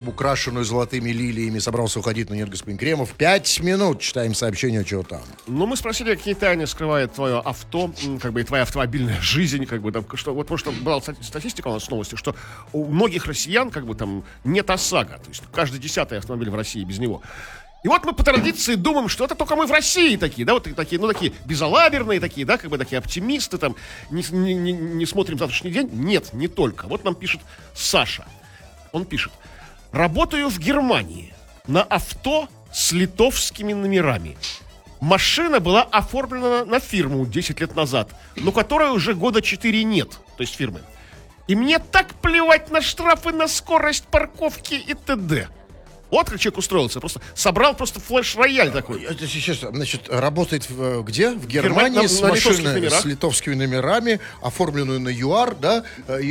украшенную золотыми лилиями, собрался уходить, но нет, господин Кремов. 5 минут читаем сообщение, что там. Ну, мы спросили, какие тайны скрывает твое авто, как бы и твоя автомобильная жизнь, как бы там, что, вот, потому что была статистика у нас в новости, что у многих россиян, как бы там, нет ОСАГО, то есть каждый 10-й автомобиль в России без него. И вот мы по традиции думаем, что это только мы в России такие, да, вот такие, ну, такие безалаберные такие, да, как бы такие оптимисты, там, не смотрим завтрашний день. Нет, не только. Вот нам пишет Саша. Он пишет: работаю в Германии на авто с литовскими номерами. Машина была оформлена на фирму 10 лет назад, но которой уже года 4 нет, то есть фирмы. И мне так плевать на штрафы, на скорость парковки и т.д. Вот как человек устроился, просто собрал просто флеш-рояль такой. Это сейчас, значит, работает где? В Германии с машиной с литовскими номерами, оформленную на ЮАР, да?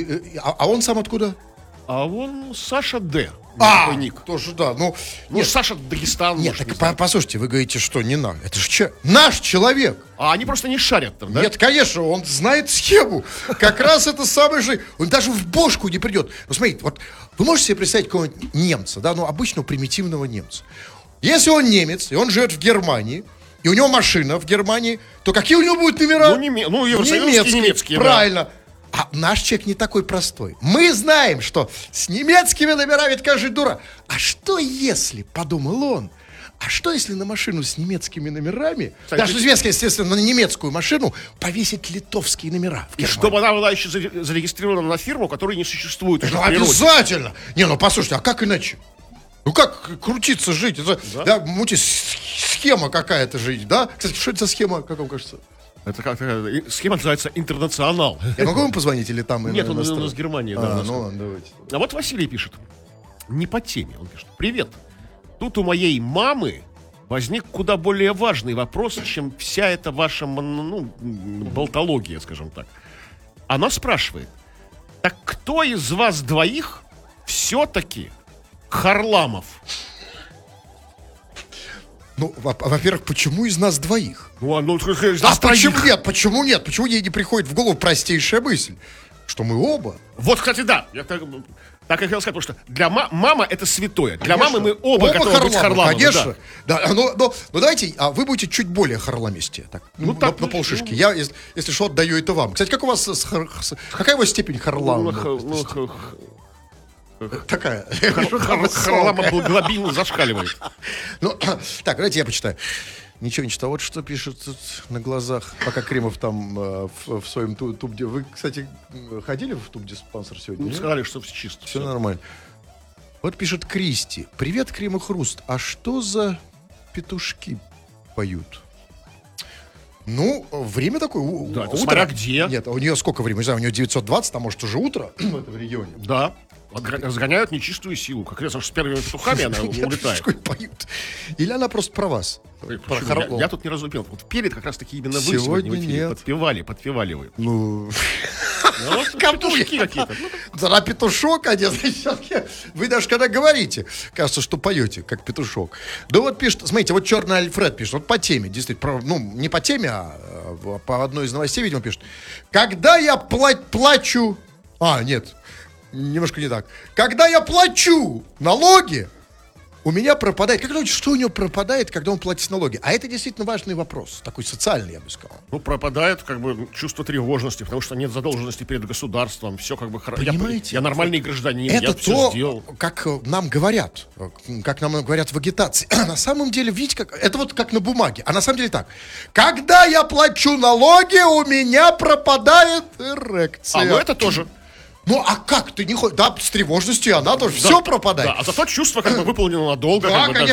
А он сам откуда? А он Саша Д. Такой ник. Тоже, да. Ну, нет, Саша Дагестан. Нет, так послушайте, вы говорите, что не наш. Это же наш человек. А они просто не шарят там, да? Нет, конечно, он знает схему. Как раз это самое же. Он даже в бошку не придет. Ну, смотрите, вот вы можете себе представить какого-нибудь немца, да, ну, обычного примитивного немца. Если он немец, и он живет в Германии, и у него машина в Германии, то какие у него будут номера? Ну, немецкие, правильно. Да. А наш человек не такой простой. Мы знаем, что с немецкими номерами это каждый дура. А что если, подумал он, а что если на машину с немецкими номерами, кстати, даже известно, естественно, на немецкую машину повесить литовские номера? И чтобы она была еще зарегистрирована на фирму, которая не существует. Ну, обязательно. Не, ну послушайте, а как иначе? Ну как крутиться, жить? Это, да, схема какая-то жить, да? Кстати, что это за схема, как вам кажется? Это как-то схема называется «Интернационал». Я могу вам позвонить или там? Нет, он из Германии. Да, ну ладно, давайте. А вот Василий пишет. Не по теме. Он пишет: привет. Тут у моей мамы возник куда более важный вопрос, чем вся эта ваша, ну, болтология, скажем так. Она спрашивает: так кто из вас двоих все-таки Харламов? Ну, во-первых, почему из нас двоих? Почему нет? Почему нет? Почему ей не приходит в голову простейшая мысль? Что мы оба. Вот, кстати, да. Я так и хотел сказать, потому что для мамы это святое. Для мамы мы оба готовы быть Харламовым. Конечно. Да. Но давайте, вы будете чуть более харламистее. Так, на полшишки. Я, если что, отдаю это вам. Кстати, как у вас какая у вас степень Харлама? Такая. Харлама глобально зашкаливает. Ну, так, давайте я почитаю. Ничего не читал. Вот что пишет тут на глазах, пока Кремов там в своем тубде. Вы, кстати, ходили в туб-диспансер сегодня? Ну, сказали, что все чисто. Все нормально. Вот пишет Кристи. Привет, Крем и Хруст. А что за петушки поют? Ну, время такое. Да, утро. Смотря где. Нет, у нее сколько времени? Не знаю, у нее 920, а может уже утро в этом регионе. Да. Разгоняют нечистую силу. Как раз с первыми петухами она улетает. Поют. Или она просто про вас? Я тут не разумел. Вот перед как раз таки именно вы сегодня нет. Подпевали вы. Ну... Петушки какие-то. Да, петушок один. Вы даже когда говорите, кажется, что поете, как петушок. Да вот пишет, смотрите, вот Черный Альфред пишет, вот по теме, действительно, ну, не по теме, а по одной из новостей, видимо, пишет. Когда я плачу... нет. Немножко не так. Когда я плачу налоги, у меня пропадает... Как думаете, что у него пропадает, когда он платит налоги? А это действительно важный вопрос. Такой социальный, я бы сказал. Ну, пропадает как бы чувство тревожности, потому что нет задолженности перед государством. Все как бы хорошо. Я нормальный гражданин, это я все сделал. Как нам говорят в агитации. На самом деле, видите, как... Это вот как на бумаге. А на самом деле так. Когда я плачу налоги, у меня пропадает эрекция. Ну это тоже... Ну, а как ты не хочешь? Да, с тревожностью она тоже все пропадает. Да, а зато чувство как бы выполнено надолго. Да, как бы, конечно.